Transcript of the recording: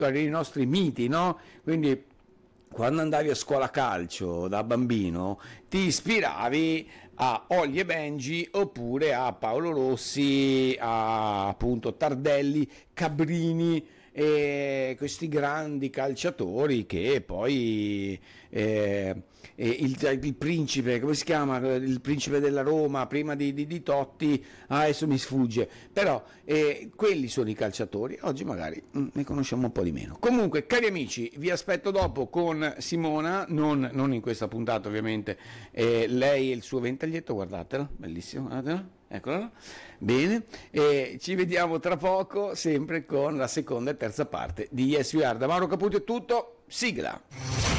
i nostri miti, no? Quindi quando andavi a scuola calcio da bambino ti ispiravi a Olli e Benji oppure a Paolo Rossi, a appunto Tardelli, Cabrini, e questi grandi calciatori che poi il principe, come si chiama? Il principe della Roma prima di Totti, adesso mi sfugge, però quelli sono i calciatori, oggi magari ne conosciamo un po' di meno. Comunque, cari amici, vi aspetto dopo con Simona, non in questa puntata ovviamente, lei e il suo ventaglietto, guardatelo, bellissimo, guardatelo. Eccola, bene, e ci vediamo tra poco sempre con la seconda e terza parte di Yes We Are. Da Mauro Caputo è tutto, sigla!